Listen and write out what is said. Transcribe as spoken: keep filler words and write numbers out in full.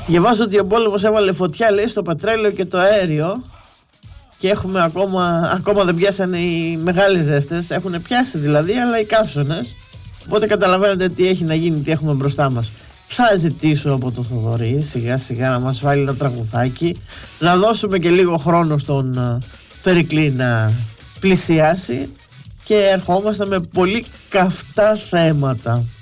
Διαβάζω ότι ο πόλεμος έβαλε φωτιά, λέει, στο πετρέλαιο και το αέριο και έχουμε ακόμα, ακόμα δεν πιάσανε οι μεγάλες ζέστες. Έχουν πιάσει δηλαδή, αλλά οι καύσωνες. Οπότε καταλαβαίνετε τι έχει να γίνει, τι έχουμε μπροστά μας. Θα ζητήσω από το Θοδωρή σιγά σιγά να μας βάλει ένα τραγουδάκι, να δώσουμε και λίγο χρόνο στον uh, Περικλή να πλησιάσει και ερχόμαστε με πολύ καυτά θέματα.